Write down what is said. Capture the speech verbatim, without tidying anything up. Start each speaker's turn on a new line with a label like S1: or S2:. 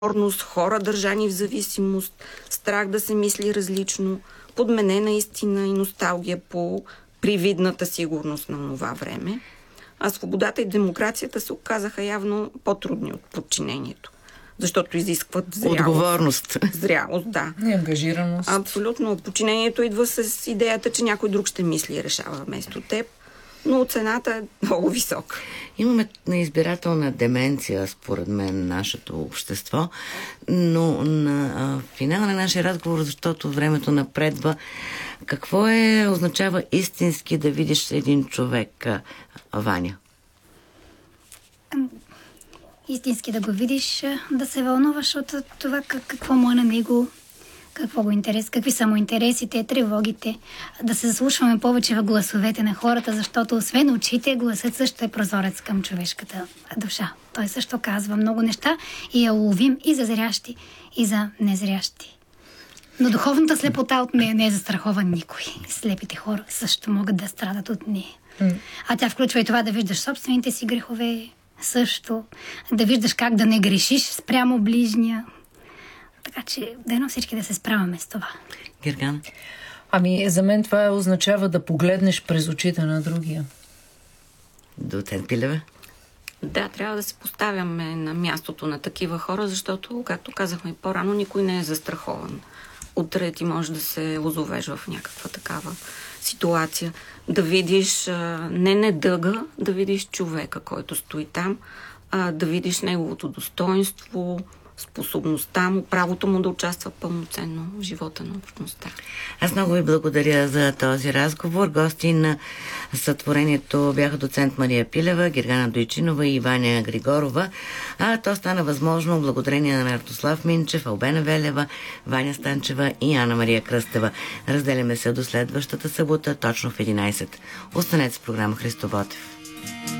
S1: хора държани в зависимост, страх да се мисли различно, подменена истина и носталгия по привидната сигурност на това време. А свободата и демокрацията се оказаха явно по-трудни от подчинението, защото изискват зрялост.
S2: Отговорност.
S1: Зрялост, да.
S3: И ангажираност.
S1: Абсолютно. Подчинението идва с идеята, че някой друг ще мисли и решава вместо теб, но цената е много висока.
S2: Имаме избирателна деменция, според мен, нашето общество, но на а, финала на нашия разговор, защото времето напредва, какво е, означава истински да видиш един човек, а, Ваня?
S4: Истински да го видиш, да се вълнуваш от това какво му е на него, какво го интерес, какви са му интересите, тревогите, да се заслушваме повече в гласовете на хората, защото освен очите, гласът също е прозорец към човешката душа. Той също казва много неща и я уловим и за зрящи, и за незрящи. Но духовната слепота от нея не е застрахован никой. Слепите хора също могат да страдат от нея. А тя включва и това да виждаш собствените си грехове, също да виждаш как да не грешиш спрямо ближния. Така че дано всички да се справяме с това.
S2: Гергана?
S3: Ами, за мен това означава да погледнеш през очите на другия.
S2: Доцент Пилева?
S1: Да, трябва да се поставяме на мястото на такива хора, защото, както казахме по-рано, никой не е застрахован. Утре ти може да се озовеш в някаква такава ситуация. Да видиш не недъга, да видиш човека, който стои там, а да видиш неговото достоинство, способността му, правото му да участва пълноценно в живота на общността.
S2: Аз много ви благодаря за този разговор. Гости на сътворението бяха доцент Мария Пилева, Гергана Дойчинова и Ваня Григорова. А то стана възможно благодарение на Мартослав Минчев, Албена Велева, Ваня Станчева и Ана Мария Кръстева. Разделяме се до следващата събота, точно в единайсет. Останете с програма Христо Ботев.